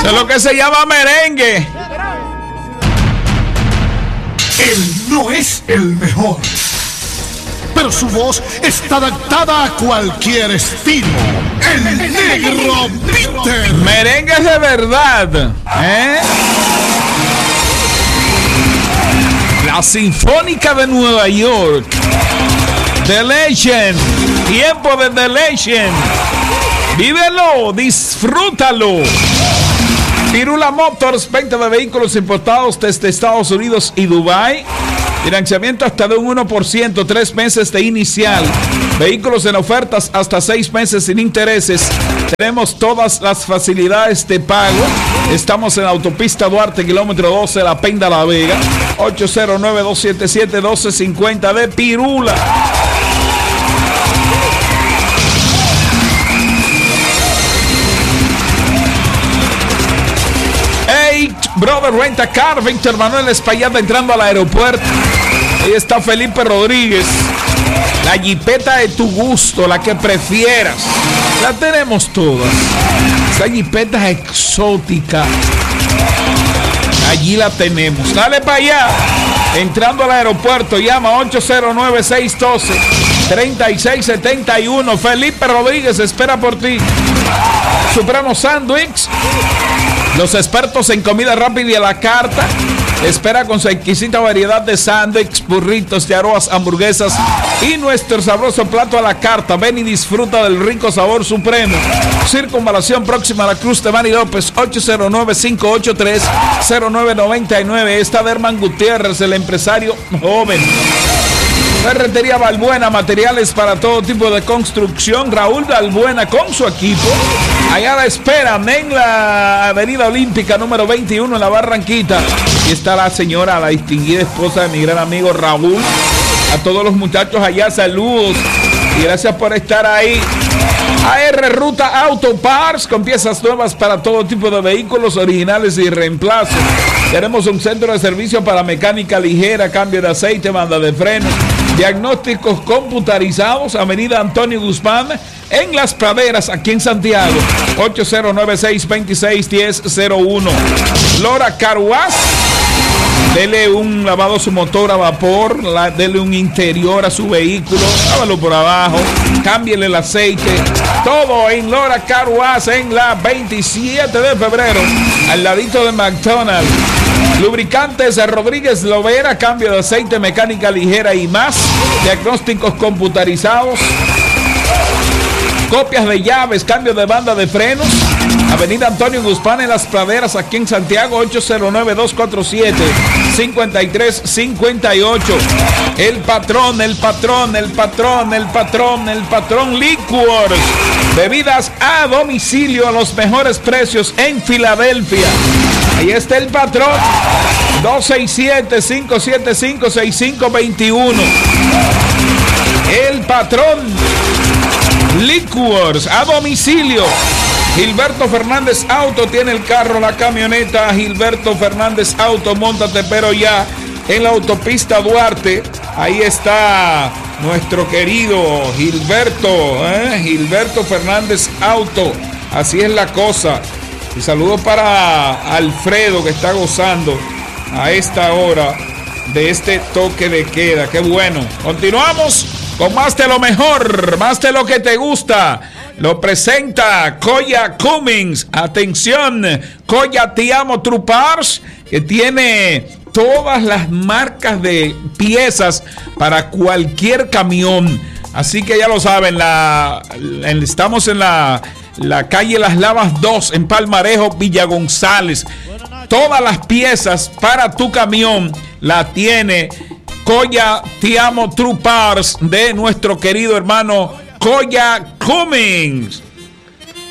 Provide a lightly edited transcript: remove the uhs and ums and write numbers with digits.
Es lo que se llama merengue. Él no es el mejor, pero su voz está adaptada a cualquier estilo. El Negro Peter. Merengue es de verdad, ¿eh? La Sinfónica de Nueva York. The Legend. Tiempo de The Legend. Vívelo, disfrútalo. Pirula Motors, venta de vehículos importados desde Estados Unidos y Dubái. Financiamiento hasta de un 1%, 3 meses de inicial. Vehículos en ofertas hasta 6 meses sin intereses. Tenemos todas las facilidades de pago. Estamos en la autopista Duarte, kilómetro 12, La Penda, La Vega. 809-277-1250 de Pirula. Brother Rent a Car, Víctor Manuel Espaillada entrando al aeropuerto. Ahí está Felipe Rodríguez. La jipeta de tu gusto, la que prefieras. La tenemos todas. Esa jipeta es exótica. Allí la tenemos. Dale para allá. Entrando al aeropuerto, llama 809-612-3671. Felipe Rodríguez espera por ti. Supremo Sandwich. Los expertos en comida rápida y a la carta. Espera con su exquisita variedad de sándwiches, burritos, yaroas, hamburguesas y nuestro sabroso plato a la carta. Ven y disfruta del rico sabor Supremo. Circunvalación próxima a la Cruz de Manny López, 809-583-0999. Está Derman Gutiérrez, el empresario joven. Ferretería Balbuena, materiales para todo tipo de construcción. Raúl Balbuena con su equipo. Allá la esperan en la Avenida Olímpica número 21 en la Barranquita. Y está la señora, la distinguida esposa de mi gran amigo Raúl. A todos los muchachos allá, saludos y gracias por estar ahí. AR Ruta Auto Parts, con piezas nuevas para todo tipo de vehículos originales y reemplazos. Tenemos un centro de servicio para mecánica ligera, cambio de aceite, banda de frenos, diagnósticos computarizados. Avenida Antonio Guzmán en Las Praderas, aquí en Santiago. 809-626-1001. Lora Caruaz. Dele un lavado a su motor a vapor, dele un interior a su vehículo, lávalo por abajo, cámbiele el aceite, todo en Lora Caruaz en la 27 de febrero, al ladito de McDonald's. Lubricantes de Rodríguez Lovera, cambio de aceite, mecánica ligera y más, diagnósticos computarizados, copias de llaves, cambio de banda de frenos. Avenida Antonio Guzmán en Las Praderas, aquí en Santiago, 809-247-5358. El patrón Liquors. Bebidas a domicilio a los mejores precios en Filadelfia. Ahí está el patrón. 267-575-6521. El patrón Liquors a domicilio. Gilberto Fernández Auto tiene el carro, la camioneta. Gilberto Fernández Auto, móntate pero ya en la autopista Duarte. Ahí está nuestro querido Gilberto, Gilberto Fernández Auto. Así es la cosa. Y saludos para Alfredo, que está gozando a esta hora de este toque de queda. Qué bueno. Continuamos con más de lo mejor, más de lo que te gusta. Lo presenta Coya Cummings. Atención, Coya Te Amo True Parts, que tiene todas las marcas de piezas para cualquier camión. Así que ya lo saben, estamos en la calle Las Lavas 2, en Palmarejo, Villa González. Todas las piezas para tu camión la tiene Coya Te Amo True Parts de nuestro querido hermano Coya Cummings.